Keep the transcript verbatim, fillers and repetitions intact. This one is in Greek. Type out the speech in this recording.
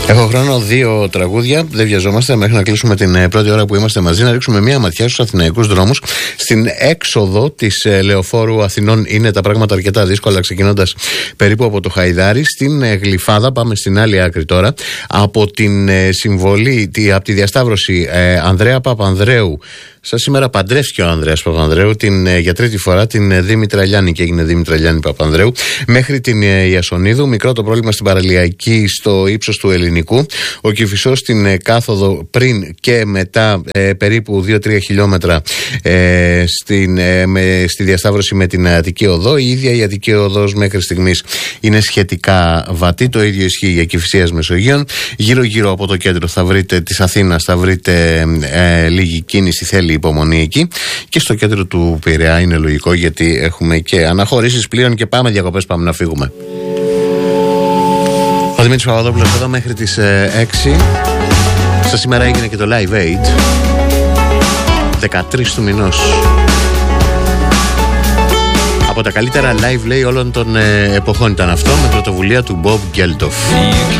Έχω χρόνο δύο τραγούδια, δεν βιαζόμαστε μέχρι να κλείσουμε την πρώτη ώρα που είμαστε μαζί. Να ρίξουμε μια ματιά στους αθηναϊκούς δρόμους. Στην έξοδο της Λεωφόρου Αθηνών είναι τα πράγματα αρκετά δύσκολα, ξεκινώντας περίπου από το Χαϊδάρι. Στην Γλυφάδα, πάμε στην άλλη άκρη τώρα. Από την συμβολή, από τη διασταύρωση ε, Ανδρέα Παπανδρέου. Σαν σήμερα παντρεύτηκε ο Ανδρέας Παπανδρέου την, για τρίτη φορά την Δήμητρα Λιάννη και έγινε Δήμητρα Λιάννη Παπανδρέου. Μέχρι την Ιασονίδου, μικρό το πρόβλημα στην παραλιακή στο ύψος του Ελληνικού. Ο Κηφισός στην κάθοδο πριν και μετά ε, περίπου δύο τρία χιλιόμετρα ε, στην, ε, με, στη διασταύρωση με την Αττική Οδό. Η ίδια η Αττική Οδός μέχρι στιγμής είναι σχετικά βατή. Το ίδιο ισχύει για Κηφισίας Μεσογείων. Γύρω-γύρω από το κέντρο θα βρείτε της Αθήνας, θα βρείτε ε, λίγη κίνηση, θέλει υπομονή εκεί, και στο κέντρο του Πειραιά είναι λογικό γιατί έχουμε και αναχωρήσεις πλοίων και πάμε διακοπές, πάμε να φύγουμε. Ο Δημήτρης Παπαδόπουλος εδώ μέχρι τις ε, έξι. Στα σήμερα έγινε και το Live Aid δεκατρείς του μηνός. Από τα καλύτερα live, λέει, όλων των ε, εποχών ήταν αυτό, με πρωτοβουλία του Bob Geldof.